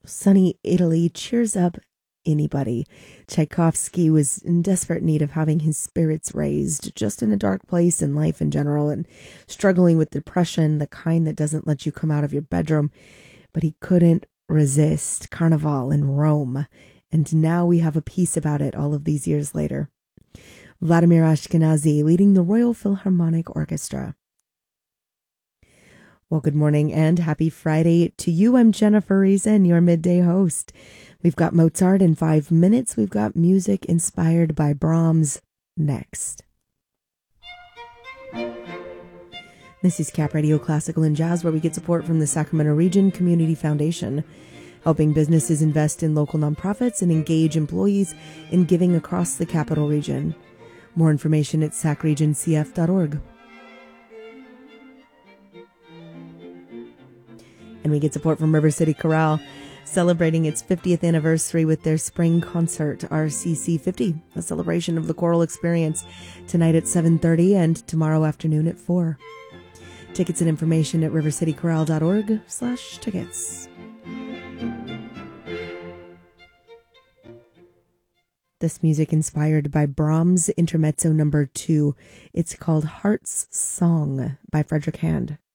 Sunny Italy cheers up anybody. Tchaikovsky was in desperate need of having his spirits raised, just in a dark place in life in general, and struggling with depression, the kind that doesn't let you come out of your bedroom. But he couldn't resist Carnival in Rome. And now we have a piece about it all of these years later. Vladimir Ashkenazy leading the Royal Philharmonic Orchestra. Well, good morning and happy Friday to you. I'm Jennifer Reason, your midday host. We've got Mozart in 5 minutes. We've got music inspired by Brahms next. This is Cap Radio Classical and Jazz, where we get support from the Sacramento Region Community Foundation, helping businesses invest in local nonprofits and engage employees in giving across the Capital Region. More information at sacregincf.org. And we get support from River City Chorale, celebrating its 50th anniversary with their spring concert, RCC 50, a celebration of the choral experience, tonight at 7:30 and tomorrow afternoon at 4. Tickets and information at rivercitychorale.org/tickets. This music inspired by Brahms Intermezzo No. 2. It's called Heart's Song by Frederick Hand.